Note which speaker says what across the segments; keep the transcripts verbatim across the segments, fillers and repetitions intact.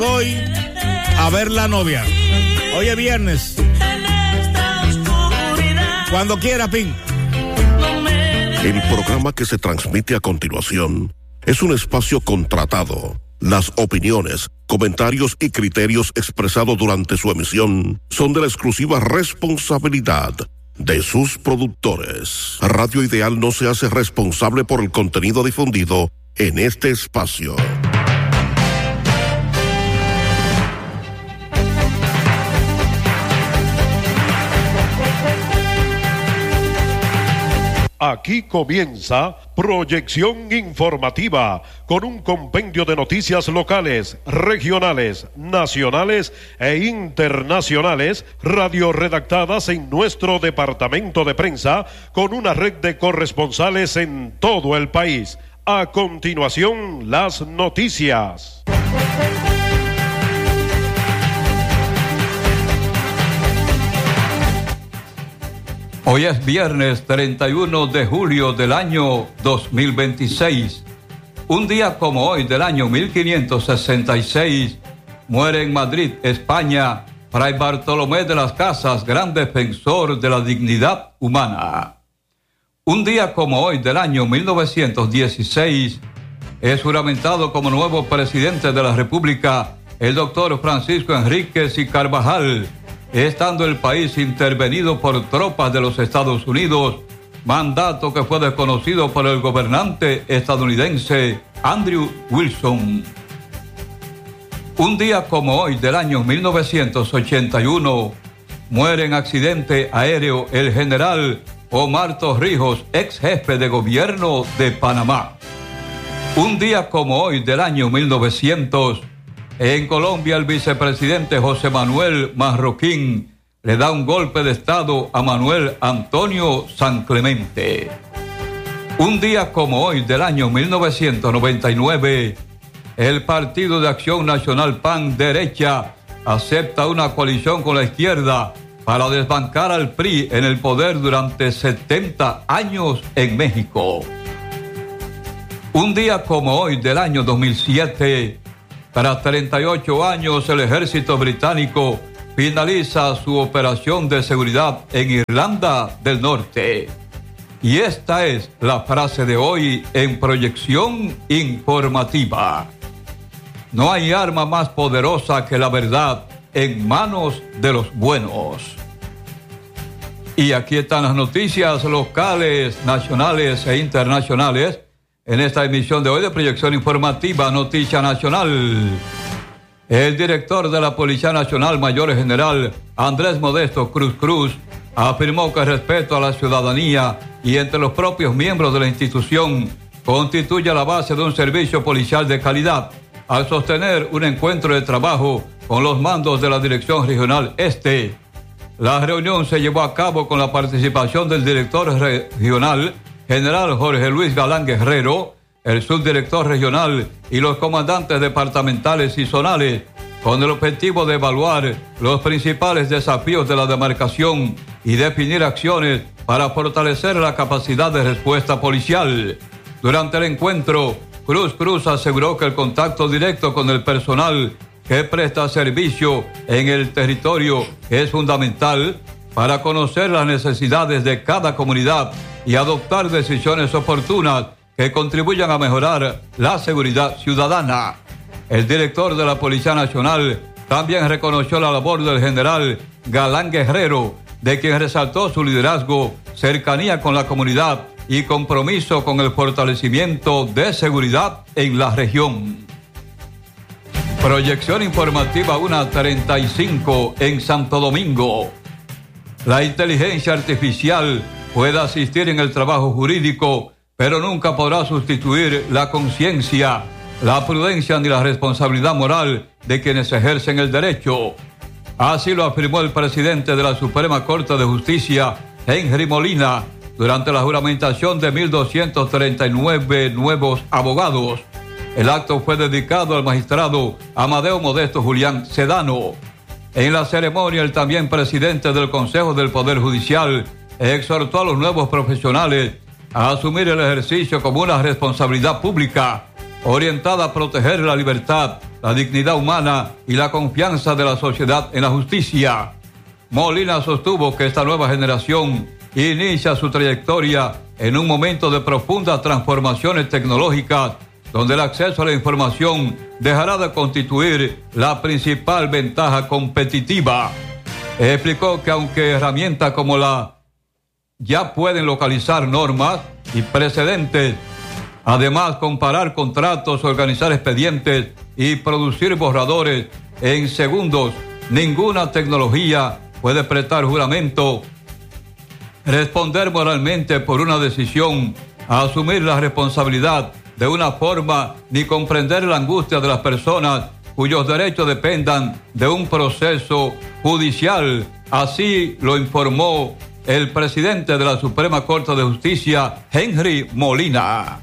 Speaker 1: Voy a ver la novia. Hoy es viernes. Cuando quiera, Pin.
Speaker 2: El programa que se transmite a continuación es un espacio contratado. Las opiniones, comentarios y criterios expresados durante su emisión son de la exclusiva responsabilidad de sus productores. Radio Ideal no se hace responsable por el contenido difundido en este espacio.
Speaker 3: Aquí comienza Proyección Informativa, con un compendio de noticias locales, regionales, nacionales e internacionales, radio redactadas en nuestro departamento de prensa, con una red de corresponsales en todo el país. A continuación, las noticias.
Speaker 4: Hoy es viernes treinta y uno de julio del año dos mil veintiséis. Un día como hoy del año mil quinientos sesenta y seis, muere en Madrid, España, Fray Bartolomé de las Casas, gran defensor de la dignidad humana. Un día como hoy del año mil novecientos dieciséis, es juramentado como nuevo presidente de la República el doctor Francisco Enríquez y Carvajal, estando el país intervenido por tropas de los Estados Unidos, mandato que fue desconocido por el gobernante estadounidense Andrew Wilson. Un día como hoy del año mil novecientos ochenta y uno, muere en accidente aéreo el general Omar Torrijos, ex jefe de gobierno de Panamá. Un día como hoy del año mil novecientos, en Colombia, el vicepresidente José Manuel Marroquín le da un golpe de Estado a Manuel Antonio San Clemente. Un día como hoy del año mil novecientos noventa y nueve, el Partido de Acción Nacional P A N Derecha acepta una coalición con la izquierda para desbancar al P R I en el poder durante setenta años en México. Un día como hoy del año dos mil siete, tras treinta y ocho años, el ejército británico finaliza su operación de seguridad en Irlanda del Norte. Y esta es la frase de hoy en Proyección Informativa. No hay arma más poderosa que la verdad en manos de los buenos. Y aquí están las noticias locales, nacionales e internacionales en esta emisión de hoy de Proyección Informativa, Noticia Nacional. El director de la Policía Nacional, Mayor General Andrés Modesto Cruz Cruz, afirmó que el respeto a la ciudadanía y entre los propios miembros de la institución constituye la base de un servicio policial de calidad, al sostener un encuentro de trabajo con los mandos de la Dirección Regional Este. La reunión se llevó a cabo con la participación del director regional, General Jorge Luis Galán Guerrero, el subdirector regional y los comandantes departamentales y zonales, con el objetivo de evaluar los principales desafíos de la demarcación y definir acciones para fortalecer la capacidad de respuesta policial. Durante el encuentro, Cruz Cruz aseguró que el contacto directo con el personal que presta servicio en el territorio es fundamental para conocer las necesidades de cada comunidad y adoptar decisiones oportunas que contribuyan a mejorar la seguridad ciudadana. El director de la Policía Nacional también reconoció la labor del general Galán Guerrero, de quien resaltó su liderazgo, cercanía con la comunidad y compromiso con el fortalecimiento de seguridad en la región. Proyección Informativa una treinta y cinco en Santo Domingo. La inteligencia artificial puede asistir en el trabajo jurídico, pero nunca podrá sustituir la conciencia, la prudencia ni la responsabilidad moral de quienes ejercen el derecho. Así lo afirmó el presidente de la Suprema Corte de Justicia, Henry Molina, durante la juramentación de mil doscientos treinta y nueve nuevos abogados. El acto fue dedicado al magistrado Amadeo Modesto Julián Sedano. En la ceremonia, el también presidente del Consejo del Poder Judicial exhortó a los nuevos profesionales a asumir el ejercicio como una responsabilidad pública orientada a proteger la libertad, la dignidad humana y la confianza de la sociedad en la justicia. Molina sostuvo que esta nueva generación inicia su trayectoria en un momento de profundas transformaciones tecnológicas, donde el acceso a la información dejará de constituir la principal ventaja competitiva. Explicó que aunque herramientas como la ya pueden localizar normas y precedentes, además comparar contratos, organizar expedientes y producir borradores en segundos, ninguna tecnología puede prestar juramento, responder moralmente por una decisión, asumir la responsabilidad de una forma, ni comprender la angustia de las personas cuyos derechos dependan de un proceso judicial. Así lo informó el presidente de la Suprema Corte de Justicia, Henry Molina.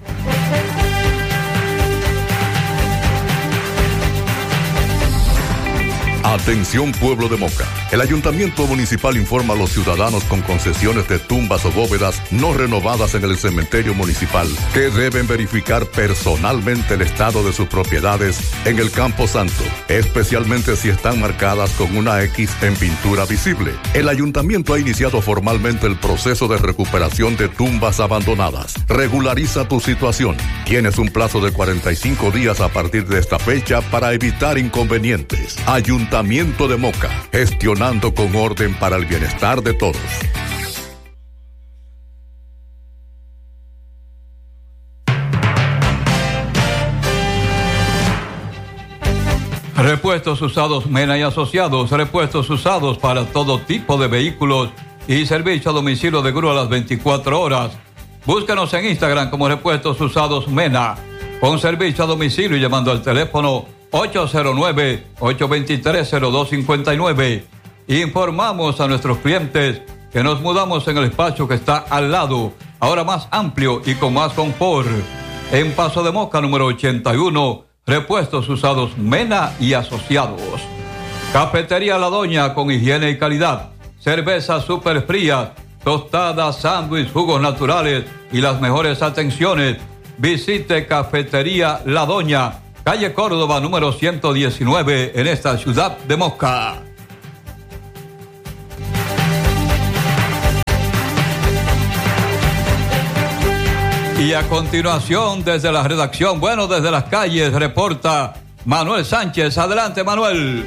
Speaker 5: Atención, pueblo de Moca. El Ayuntamiento Municipal informa a los ciudadanos con concesiones de tumbas o bóvedas no renovadas en el cementerio municipal que deben verificar personalmente el estado de sus propiedades en el Campo Santo, especialmente si están marcadas con una X en pintura visible. El Ayuntamiento ha iniciado formalmente el proceso de recuperación de tumbas abandonadas. Regulariza tu situación. Tienes un plazo de cuarenta y cinco días a partir de esta fecha para evitar inconvenientes. Ayuntamiento Ayuntamiento de Moca, gestionando con orden para el bienestar de todos.
Speaker 4: Repuestos usados Mena y Asociados, repuestos usados para todo tipo de vehículos y servicio a domicilio de grúa a las veinticuatro horas. Búscanos en Instagram como Repuestos Usados Mena, con servicio a domicilio y llamando al teléfono ocho cero nueve, ocho dos tres, cero dos cinco nueve. Informamos a nuestros clientes que nos mudamos en el espacio que está al lado, ahora más amplio y con más confort. En Paso de Moca, número ochenta y uno, Repuestos Usados Mena y Asociados. Cafetería La Doña, con higiene y calidad. Cervezas súper frías, tostadas, sándwiches, jugos naturales y las mejores atenciones. Visite Cafetería La Doña, calle Córdoba, número ciento diecinueve, en esta ciudad de Moca. Y a continuación, desde la redacción, bueno, desde las calles, reporta Manuel Sánchez. Adelante, Manuel.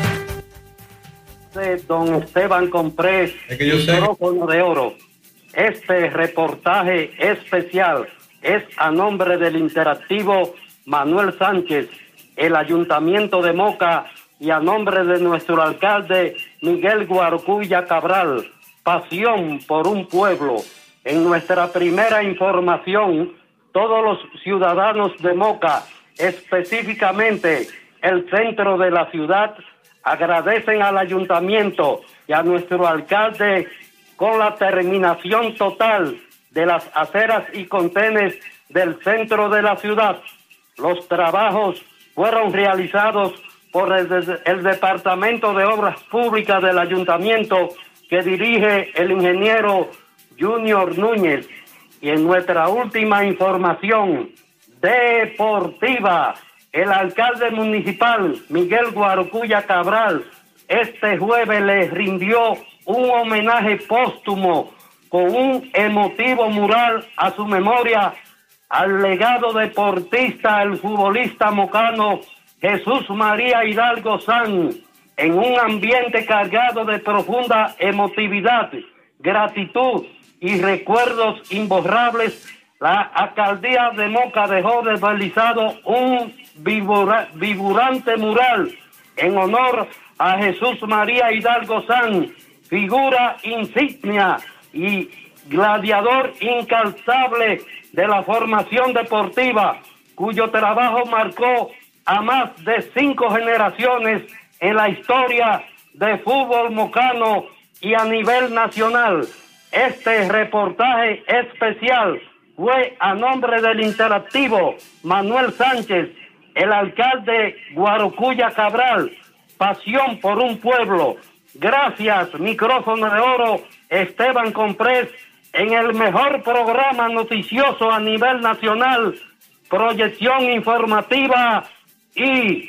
Speaker 6: Don Esteban Comprés,
Speaker 4: es que yo sé.
Speaker 6: Micrófono de Oro. Este reportaje especial es a nombre del interactivo Manuel Sánchez, el Ayuntamiento de Moca, y a nombre de nuestro alcalde Miguel Guarocuya Cabral. Pasión por un pueblo. En nuestra primera información, todos los ciudadanos de Moca, específicamente el centro de la ciudad, agradecen al Ayuntamiento y a nuestro alcalde con la terminación total de las aceras y contenes del centro de la ciudad. Los trabajos fueron realizados por el, el Departamento de Obras Públicas del Ayuntamiento, que dirige el ingeniero Junior Núñez. Y en nuestra última información deportiva, el alcalde municipal Miguel Guarocuya Cabral este jueves le rindió un homenaje póstumo con un emotivo mural a su memoria al legado deportista, el futbolista mocano Jesús María Hidalgo Sanz, en un ambiente cargado de profunda emotividad, gratitud y recuerdos imborrables. La alcaldía de Moca dejó desvalizado un vibura, vibrante mural en honor a Jesús María Hidalgo Sanz, figura insignia y gladiador incalzable de la formación deportiva, cuyo trabajo marcó a más de cinco generaciones en la historia de fútbol mocano y a nivel nacional. Este reportaje especial fue a nombre del interactivo Manuel Sánchez, el alcalde Guarocuya Cabral. Pasión por un pueblo. Gracias, Micrófono de Oro, Esteban Comprés, en el mejor programa noticioso a nivel nacional, proyección informativa y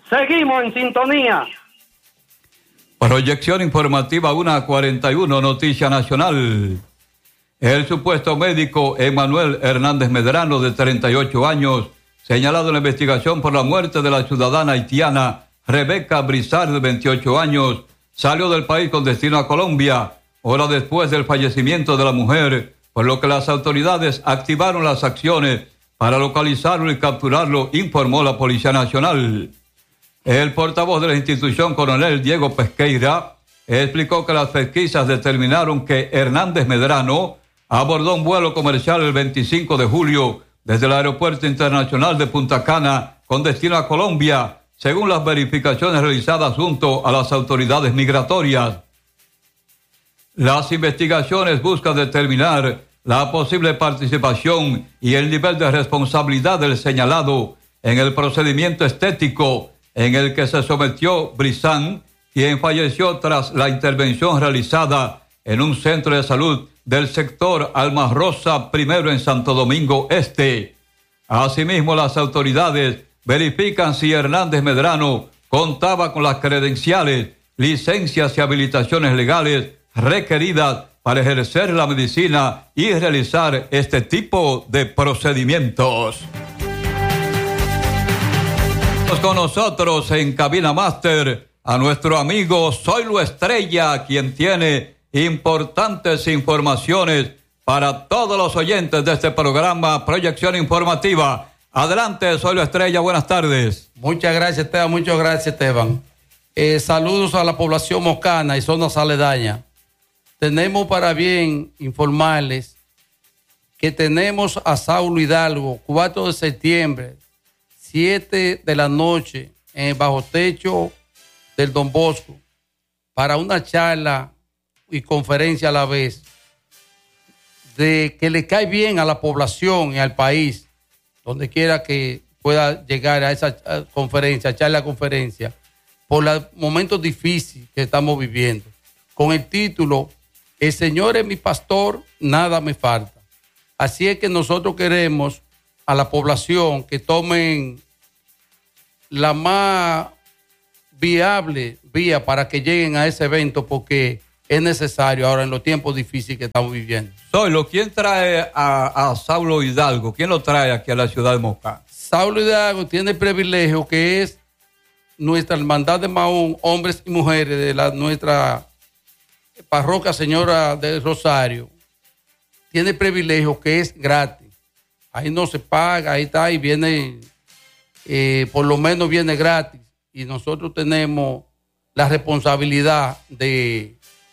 Speaker 6: Seguimos en sintonía.
Speaker 4: Proyección informativa una cuarenta y uno, Noticia Nacional. El supuesto médico Emanuel Hernández Medrano, de treinta y ocho años, señalado en la investigación por la muerte de la ciudadana haitiana Rebeca Brizard, de veintiocho años, salió del país con destino a Colombia, horas después del fallecimiento de la mujer, por lo que las autoridades activaron las acciones para localizarlo y capturarlo, informó la Policía Nacional. El portavoz de la institución, coronel Diego Pesqueira, explicó que las pesquisas determinaron que Hernández Medrano abordó un vuelo comercial el veinticinco de julio desde el Aeropuerto Internacional de Punta Cana con destino a Colombia, según las verificaciones realizadas junto a las autoridades migratorias. Las investigaciones buscan determinar la posible participación y el nivel de responsabilidad del señalado en el procedimiento estético en el que se sometió Brizán, quien falleció tras la intervención realizada en un centro de salud del sector Alma Rosa primero en Santo Domingo Este. Asimismo, las autoridades verifican si Hernández Medrano contaba con las credenciales, licencias y habilitaciones legales requeridas para ejercer la medicina y realizar este tipo de procedimientos. Con nosotros en Cabina Máster a nuestro amigo Zoilo Estrella, quien tiene importantes informaciones para todos los oyentes de este programa Proyección Informativa. Adelante, Zoilo Estrella, buenas tardes.
Speaker 7: Muchas gracias, Esteban, muchas gracias, Esteban. Eh, saludos a la población moscana y zonas aledañas. Tenemos para bien informarles que tenemos a Saulo Hidalgo, cuatro de septiembre, siete de la noche, en el bajo techo del Don Bosco, para una charla y conferencia a la vez, de que le cae bien a la población y al país, donde quiera que pueda llegar a esa conferencia, charla, conferencia, por los momentos difíciles que estamos viviendo, con el título El Señor es mi pastor, nada me falta. Así es que nosotros queremos a la población que tomen la más viable vía para que lleguen a ese evento, porque es necesario ahora en los tiempos difíciles que estamos viviendo.
Speaker 4: Zoilo, ¿quién trae a, a Saulo Hidalgo? ¿Quién lo trae aquí a la ciudad de Moca?
Speaker 7: Saulo Hidalgo tiene el privilegio que es nuestra hermandad de Mahón, hombres y mujeres de la nuestra parroquia Señora del Rosario. Tiene el privilegio que es gratis. Ahí no se paga, ahí está, y viene, eh, por lo menos viene gratis. Y nosotros tenemos la responsabilidad de,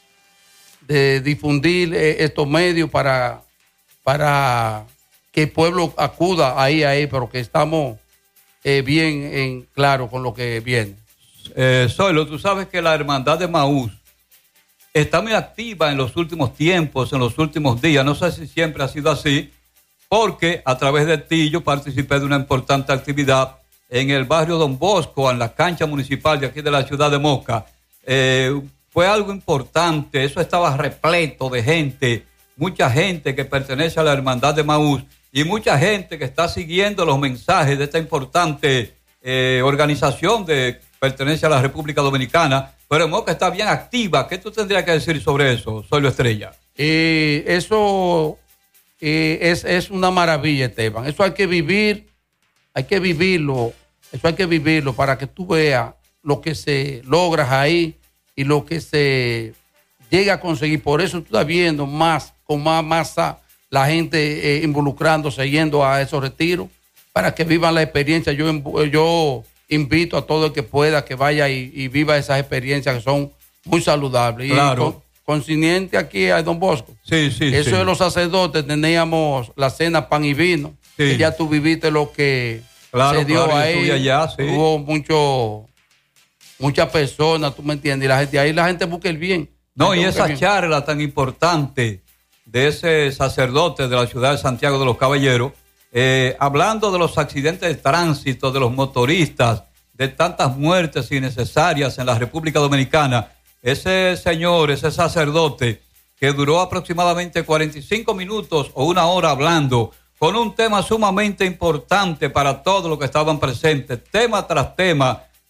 Speaker 7: de difundir eh, estos medios para, para que el pueblo acuda ahí, ahí, pero que estamos eh, bien en claro con lo que viene.
Speaker 4: Eh, Zoilo, tú sabes que la Hermandad de Maús está muy activa en los últimos tiempos, en los últimos días. No sé si siempre ha sido así, porque a través de ti yo participé de una importante actividad en el barrio Don Bosco, en la cancha municipal de aquí de la ciudad de Moca. Eh, fue algo importante, eso estaba repleto de gente, mucha gente que pertenece a la Hermandad de Maús y mucha gente que está siguiendo los mensajes de esta importante eh, organización de pertenece a la República Dominicana, pero Moca está bien activa. ¿Qué tú tendrías que decir sobre eso, Zoilo Estrella?
Speaker 7: Eh, eso eh, es, es una maravilla, Esteban. Eso hay que vivir, hay que vivirlo, eso hay que vivirlo para que tú veas lo que se logra ahí y lo que se llega a conseguir. Por eso tú estás viendo más, con más masa, la gente eh, involucrándose, yendo a esos retiros, para que vivan la experiencia. Yo, yo invito a todo el que pueda que vaya y, y viva esas experiencias que son muy saludables.
Speaker 4: Claro.
Speaker 7: Y con, consciente aquí a Don Bosco.
Speaker 4: Sí, sí,
Speaker 7: Eso
Speaker 4: sí.
Speaker 7: de los sacerdotes, teníamos la cena pan y vino.
Speaker 4: Sí.
Speaker 7: Que ya tú viviste lo que
Speaker 4: claro,
Speaker 7: se dio
Speaker 4: claro,
Speaker 7: ahí.
Speaker 4: Allá, sí.
Speaker 7: Hubo mucho, muchas personas, tú me entiendes, y la gente, ahí la gente busca el bien.
Speaker 4: No, y
Speaker 7: busca
Speaker 4: esa
Speaker 7: el bien.
Speaker 4: charla tan importante de ese sacerdote de la ciudad de Santiago de los Caballeros, eh, hablando de los accidentes de tránsito, de los motoristas, de tantas muertes innecesarias en la República Dominicana. Ese señor, ese sacerdote, que duró aproximadamente cuarenta y cinco minutos o una hora hablando, con un tema sumamente importante para todos los que estaban presentes, tema tras tema,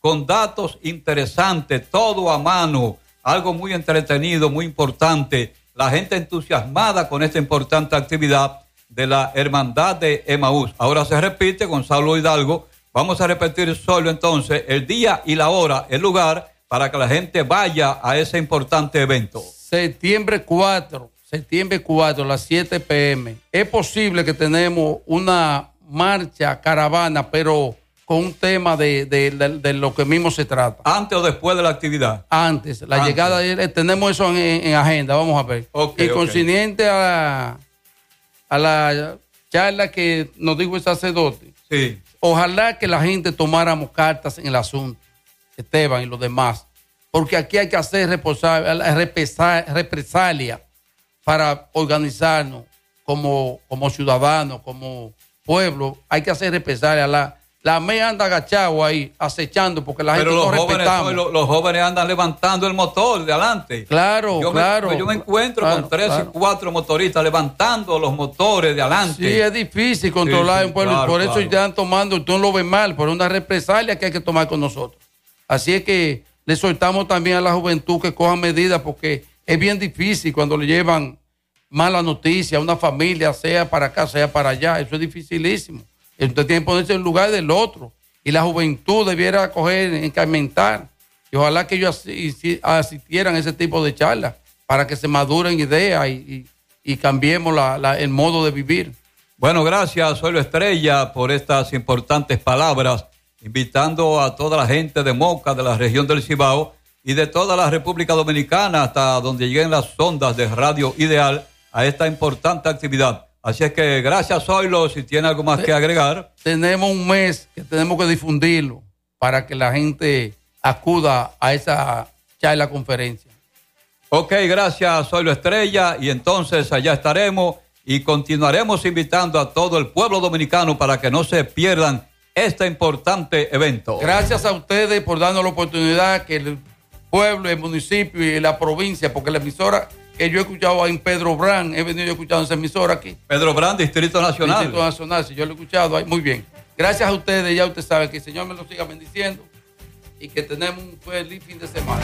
Speaker 4: con datos interesantes, todo a mano, algo muy entretenido, muy importante. La gente entusiasmada con esta importante actividad de la Hermandad de Emaús. Ahora se repite, Gonzalo Hidalgo. Vamos a repetir solo entonces el día y la hora, el lugar, para que la gente vaya a ese importante evento.
Speaker 7: Septiembre cuatro, septiembre cuatro, a las siete pe eme. Es posible que tenemos una marcha, caravana, pero con un tema de, de, de, de lo que mismo se trata.
Speaker 4: ¿Antes o después de la actividad?
Speaker 7: Antes, la
Speaker 4: Antes.
Speaker 7: llegada, de, tenemos eso en, en agenda, vamos a ver.
Speaker 4: Okay,
Speaker 7: y consiguiente okay. a, a la charla que nos dijo el sacerdote,
Speaker 4: sí.
Speaker 7: Ojalá que la gente tomáramos cartas en el asunto, Esteban y los demás, porque aquí hay que hacer represalia para organizarnos como, como ciudadanos, como pueblo. Hay que hacer represalia. La, la M E anda agachado ahí, acechando, porque la
Speaker 4: Pero
Speaker 7: gente
Speaker 4: los
Speaker 7: no
Speaker 4: jóvenes,
Speaker 7: respetamos.
Speaker 4: los, los jóvenes andan levantando el motor de adelante.
Speaker 7: Claro,
Speaker 4: yo
Speaker 7: claro.
Speaker 4: Me, yo me encuentro
Speaker 7: claro,
Speaker 4: con tres
Speaker 7: claro.
Speaker 4: y cuatro motoristas levantando los motores de adelante.
Speaker 7: Sí, es difícil controlar
Speaker 4: sí, sí,
Speaker 7: un pueblo.
Speaker 4: claro,
Speaker 7: por eso
Speaker 4: claro.
Speaker 7: ya están tomando, tú no lo ves mal, por una represalia que hay que tomar con nosotros. Así es que le soltamos también a la juventud que cojan medidas, porque es bien difícil cuando le llevan mala noticia a una familia, sea para acá, sea para allá. Eso es dificilísimo. Usted tiene que ponerse en el lugar del otro. Y la juventud debiera coger, encarmentar. Y ojalá que ellos asistieran a ese tipo de charlas para que se maduren ideas y, y, y cambiemos la, la, el modo de vivir.
Speaker 4: Bueno, gracias, Soy Estrella, por estas importantes palabras, invitando a toda la gente de Moca, de la región del Cibao y de toda la República Dominicana hasta donde lleguen las ondas de Radio Ideal a esta importante actividad. Así es que gracias, Zoilo, si tiene algo más que agregar.
Speaker 7: Tenemos un mes que tenemos que difundirlo para que la gente acuda a esa charla conferencia.
Speaker 4: Ok, gracias, Zoilo Estrella, y entonces allá estaremos y continuaremos invitando a todo el pueblo dominicano para que no se pierdan este importante evento.
Speaker 7: Gracias a ustedes por darnos la oportunidad que el pueblo, el municipio y la provincia, porque la emisora que yo he escuchado en Pedro Brán, he venido escuchando esa emisora aquí.
Speaker 4: Pedro Brán, Distrito Nacional.
Speaker 7: Distrito Nacional, si yo lo he escuchado ahí, muy bien. Gracias a ustedes, ya usted sabe que el Señor me lo siga bendiciendo y que tenemos un feliz fin de semana.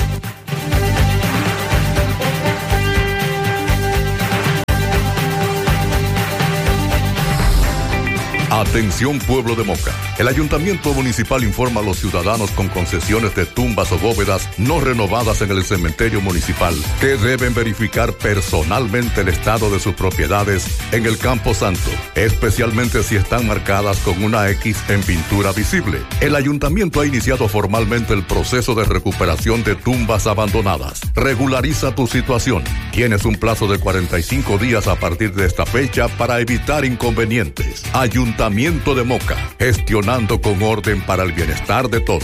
Speaker 5: Atención pueblo de Moca. El Ayuntamiento Municipal informa a los ciudadanos con concesiones de tumbas o bóvedas no renovadas en el cementerio municipal que deben verificar personalmente el estado de sus propiedades en el Campo Santo, especialmente si están marcadas con una X en pintura visible. El Ayuntamiento ha iniciado formalmente el proceso de recuperación de tumbas abandonadas. Regulariza tu situación. Tienes un plazo de cuarenta y cinco días a partir de esta fecha para evitar inconvenientes. Ayuntamiento Ayuntamiento de Moca, gestionando con orden para el bienestar de todos.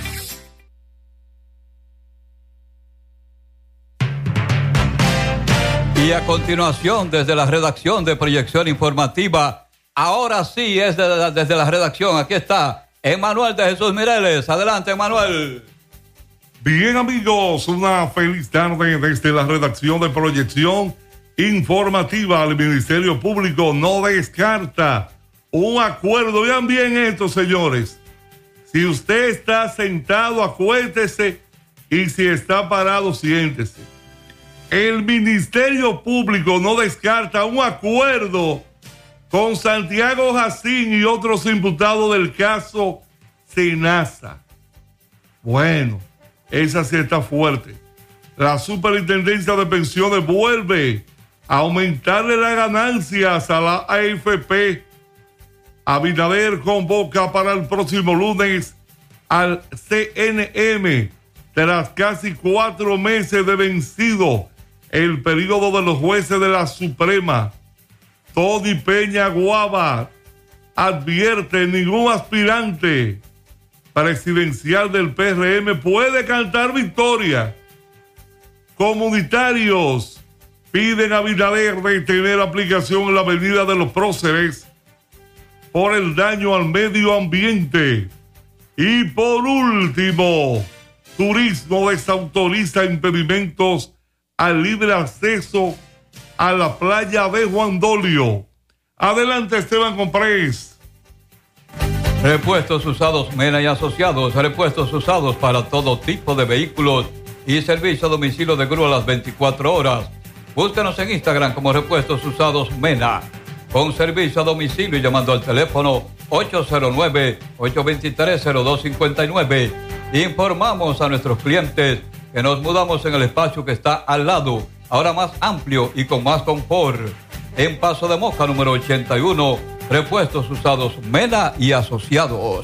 Speaker 4: Y a continuación, desde la redacción de Proyección Informativa, ahora sí es de, de, desde la redacción, aquí está Emanuel de Jesús Mireles. Adelante, Emanuel.
Speaker 8: Bien, amigos, una feliz tarde desde la redacción de Proyección Informativa. El Ministerio Público no descarta un acuerdo. Vean bien esto, señores. Si usted está sentado, acuérdese, y si está parado, siéntese. El Ministerio Público no descarta un acuerdo con Santiago Jacín y otros imputados del caso Senasa. Bueno, esa sí está fuerte. La Superintendencia de Pensiones vuelve a aumentarle las ganancias a la A F P. Abinader convoca para el próximo lunes al C N M tras casi cuatro meses de vencido el periodo de los jueces de la Suprema. Tony Peña Guava advierte: ningún aspirante presidencial del P R M puede cantar victoria. Comunitarios piden a Abinader detener aplicación en la Avenida de los Próceres por el daño al medio ambiente. Y por último, turismo desautoriza impedimentos al libre acceso a la playa de Juan Dolio. Adelante, Esteban Comprés.
Speaker 4: Repuestos usados Mena y Asociados, repuestos usados para todo tipo de vehículos y servicio a domicilio de grúa a las veinticuatro horas. Búscanos en Instagram como Repuestos Usados Mena, con servicio a domicilio y llamando al teléfono ocho cero nueve, ocho dos tres, cero dos cinco nueve. Informamos a nuestros clientes que nos mudamos en el espacio que está al lado, ahora más amplio y con más confort. En Paso de Moca, número ochenta y uno, Repuestos Usados Mena y Asociados.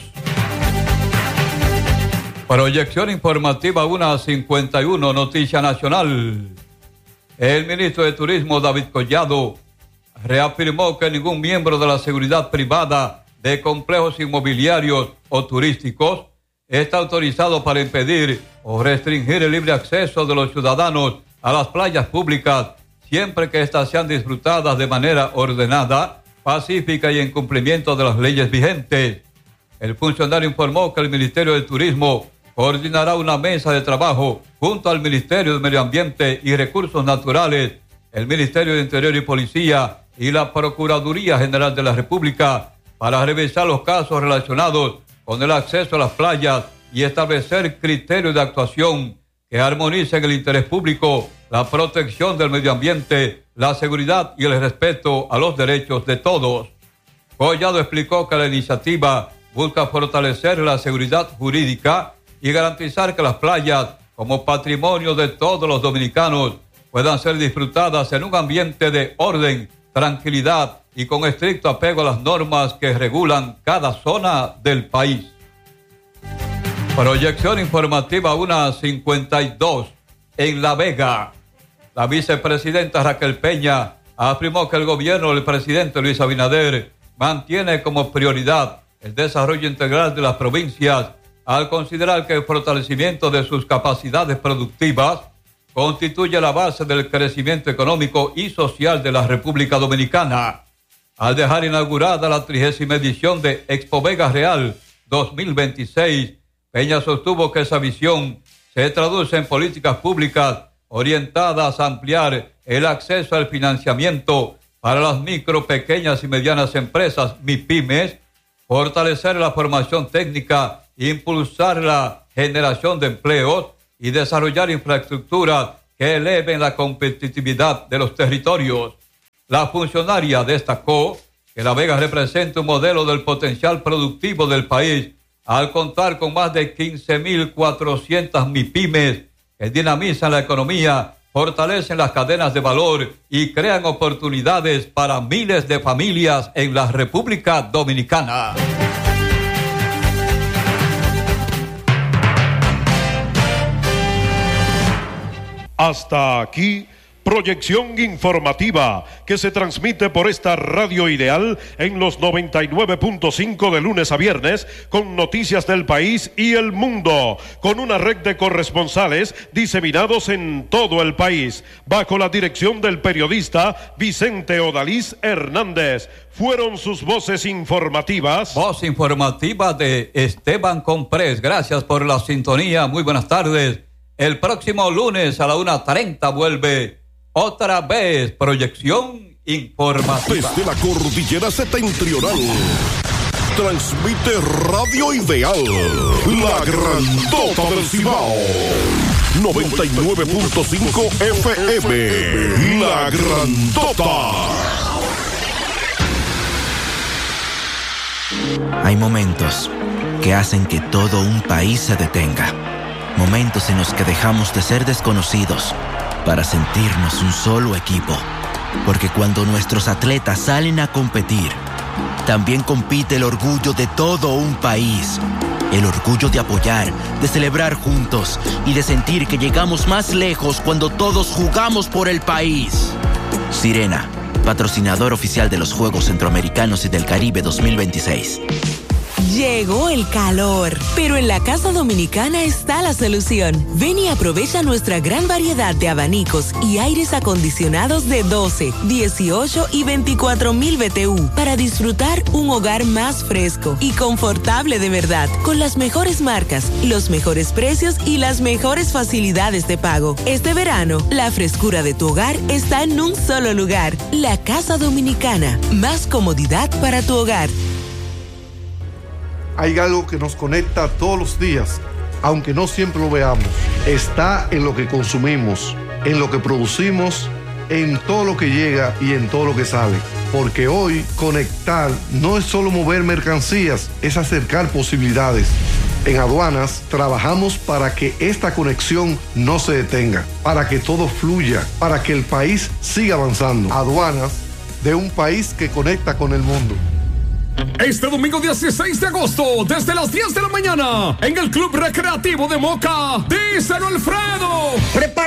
Speaker 4: Proyección informativa una cincuenta y uno, Noticia Nacional. El ministro de Turismo, David Collado, reafirmó que ningún miembro de la seguridad privada de complejos inmobiliarios o turísticos está autorizado para impedir o restringir el libre acceso de los ciudadanos a las playas públicas, siempre que éstas sean disfrutadas de manera ordenada, pacífica y en cumplimiento de las leyes vigentes. El funcionario informó que el Ministerio de Turismo coordinará una mesa de trabajo junto al Ministerio de Medio Ambiente y Recursos Naturales, el Ministerio de Interior y Policía y la Procuraduría General de la República para revisar los casos relacionados con el acceso a las playas y establecer criterios de actuación que armonicen el interés público, la protección del medio ambiente, la seguridad y el respeto a los derechos de todos. Collado explicó que la iniciativa busca fortalecer la seguridad jurídica y garantizar que las playas, como patrimonio de todos los dominicanos, puedan ser disfrutadas en un ambiente de orden, tranquilidad y con estricto apego a las normas que regulan cada zona del país. Proyección informativa una cincuenta y dos, en La Vega. La vicepresidenta Raquel Peña afirmó que el gobierno del presidente Luis Abinader mantiene como prioridad el desarrollo integral de las provincias, al considerar que el fortalecimiento de sus capacidades productivas constituye la base del crecimiento económico y social de la República Dominicana. Al dejar inaugurada la trigésima edición de Expo Vega Real dos mil veintiséis, Peña sostuvo que esa visión se traduce en políticas públicas orientadas a ampliar el acceso al financiamiento para las micro, pequeñas y medianas empresas, MIPYMES, fortalecer la formación técnica, impulsar la generación de empleos y desarrollar infraestructuras que eleven la competitividad de los territorios. La funcionaria destacó que La Vega representa un modelo del potencial productivo del país al contar con más de quince mil cuatrocientas MIPYMES que dinamizan la economía, fortalecen las cadenas de valor y crean oportunidades para miles de familias en la República Dominicana.
Speaker 3: Hasta aquí, proyección informativa que se transmite por esta radio ideal en los noventa y nueve punto cinco de lunes a viernes, con noticias del país y el mundo, con una red de corresponsales diseminados en todo el país, bajo la dirección del periodista Vicente Odalís Hernández. Fueron sus voces informativas.
Speaker 4: Voz informativa de Esteban Comprés. Gracias por la sintonía. Muy buenas tardes. El próximo lunes a la una treinta vuelve otra vez proyección informativa.
Speaker 2: Desde la cordillera septentrional, transmite Radio Ideal, la grandota del Cibao. noventa y nueve punto cinco F M, la grandota.
Speaker 9: Hay momentos que hacen que todo un país se detenga. Momentos en los que dejamos de ser desconocidos para sentirnos un solo equipo. Porque cuando nuestros atletas salen a competir, también compite el orgullo de todo un país. El orgullo de apoyar, de celebrar juntos y de sentir que llegamos más lejos cuando todos jugamos por el país. Sirena, patrocinador oficial de los Juegos Centroamericanos y del Caribe dos mil veintiséis.
Speaker 10: Llegó el calor, pero en la Casa Dominicana está la solución. Ven y aprovecha nuestra gran variedad de abanicos y aires acondicionados de doce, dieciocho y veinticuatro mil B T U para disfrutar un hogar más fresco y confortable de verdad, con las mejores marcas, los mejores precios y las mejores facilidades de pago. Este verano, la frescura de tu hogar está en un solo lugar. La Casa Dominicana, más comodidad para tu hogar.
Speaker 11: Hay algo que nos conecta todos los días, aunque no siempre lo veamos. Está en lo que consumimos, en lo que producimos, en todo lo que llega y en todo lo que sale. Porque hoy conectar no es solo mover mercancías, es acercar posibilidades. En Aduanas trabajamos para que esta conexión no se detenga, para que todo fluya, para que el país siga avanzando. Aduanas, de un país que conecta con el mundo.
Speaker 12: Este domingo dieciséis de agosto, desde las diez de la mañana, en el Club Recreativo de Moca, díselo Alfredo. Prepara